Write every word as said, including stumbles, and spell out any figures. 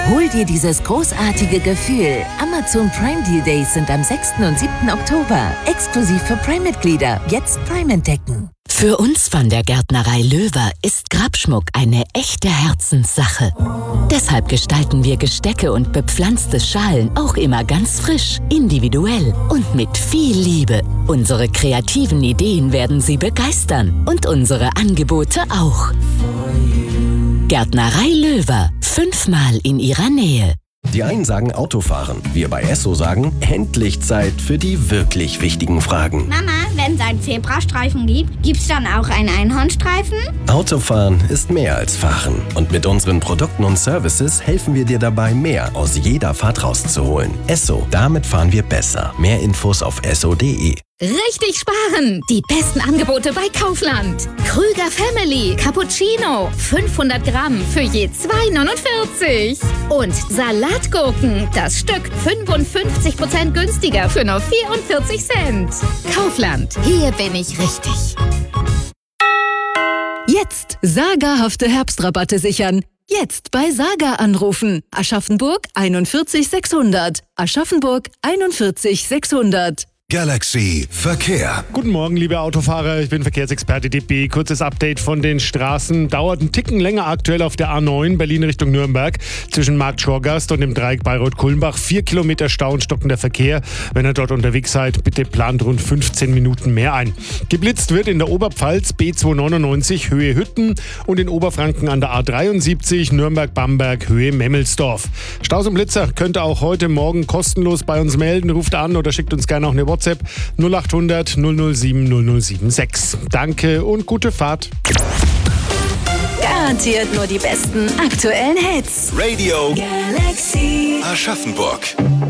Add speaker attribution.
Speaker 1: Hol dir dieses großartige Gefühl. Amazon Prime Deal Days sind am sechsten und siebten Oktober. Exklusiv für Prime-Mitglieder. Jetzt Prime entdecken.
Speaker 2: Für uns von der Gärtnerei Löwer ist Grabschmuck eine echte Herzenssache. Deshalb gestalten wir Gestecke und bepflanzte Schalen auch immer ganz frisch, individuell und mit viel Liebe. Unsere kreativen Ideen werden Sie begeistern und unsere Angebote auch. Gärtnerei Löwer, fünfmal in Ihrer Nähe.
Speaker 3: Die einen sagen Autofahren, wir bei Esso sagen, endlich Zeit für die wirklich wichtigen Fragen.
Speaker 4: Mama, wenn es einen Zebrastreifen gibt, gibt's dann auch einen Einhornstreifen?
Speaker 3: Autofahren ist mehr als Fahren. Und mit unseren Produkten und Services helfen wir dir dabei, mehr aus jeder Fahrt rauszuholen. Esso, damit fahren wir besser. Mehr Infos auf esso punkt de.
Speaker 5: Richtig sparen! Die besten Angebote bei Kaufland. Krüger Family Cappuccino. fünfhundert Gramm für je zwei neunundvierzig. Und Salatgurken. Das Stück fünfundfünfzig Prozent günstiger für nur vierundvierzig Cent. Kaufland. Hier bin ich richtig.
Speaker 6: Jetzt sagerhafte Herbstrabatte sichern. Jetzt bei Saga anrufen. Aschaffenburg einundvierzig sechshundert. Aschaffenburg einundvierzig sechshundert.
Speaker 7: Galaxy Verkehr.
Speaker 8: Guten Morgen, liebe Autofahrer. Ich bin Verkehrsexperte D B. Kurzes Update von den Straßen. Dauert einen Ticken länger aktuell auf der A neun Berlin Richtung Nürnberg zwischen Markt Schorgast und dem Dreieck Bayreuth-Kulmbach. Vier Kilometer Stau und stockender Verkehr. Wenn ihr dort unterwegs seid, bitte plant rund fünfzehn Minuten mehr ein. Geblitzt wird in der Oberpfalz B zweihundertneunundneunzig Höhe Hütten und in Oberfranken an der A dreiundsiebzig Nürnberg-Bamberg Höhe Memmelsdorf. Staus und Blitzer könnt ihr auch heute Morgen kostenlos bei uns melden. Ruft an oder schickt uns gerne auch eine WhatsApp. WhatsApp null achthundert null null sieben null null sieben sechs. Danke und gute Fahrt.
Speaker 6: Garantiert nur die besten aktuellen Hits.
Speaker 7: Radio
Speaker 6: Galaxy
Speaker 7: Aschaffenburg.